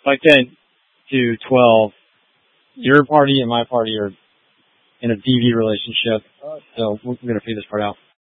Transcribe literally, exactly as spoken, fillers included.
like ten to twelve, your party and my party are in a D V relationship. So we're going to figure this part out.